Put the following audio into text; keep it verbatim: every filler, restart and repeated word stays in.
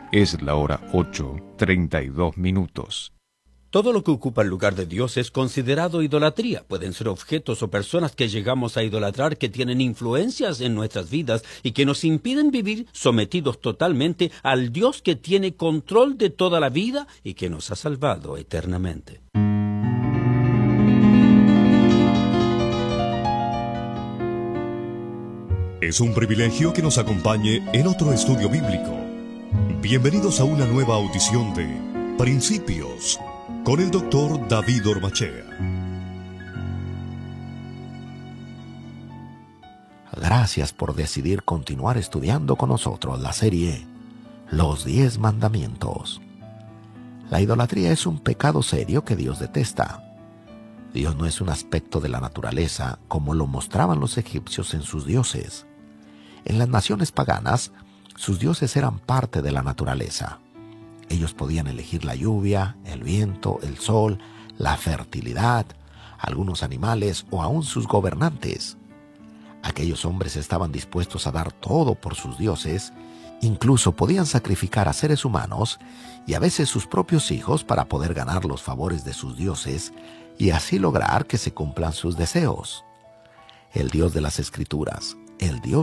Es la hora ocho, treinta y dos minutos. Todo lo que ocupa el lugar de Dios es considerado idolatría. Pueden ser objetos o personas que llegamos a idolatrar que tienen influencias en nuestras vidas y que nos impiden vivir sometidos totalmente al Dios que tiene control de toda la vida y que nos ha salvado eternamente. Es un privilegio que nos acompañe en otro estudio bíblico. Bienvenidos a una nueva audición de Principios con el doctor David Ormachea. Gracias por decidir continuar estudiando con nosotros la serie Los Diez Mandamientos. La idolatría es un pecado serio que Dios detesta. Dios no es un aspecto de la naturaleza como lo mostraban los egipcios en sus dioses. En las naciones paganas, sus dioses eran parte de la naturaleza. Ellos podían elegir la lluvia, el viento, el sol, la fertilidad, algunos animales o aún sus gobernantes. Aquellos hombres estaban dispuestos a dar todo por sus dioses, incluso podían sacrificar a seres humanos y a veces sus propios hijos para poder ganar los favores de sus dioses y así lograr que se cumplan sus deseos. El Dios de las Escrituras, el Dios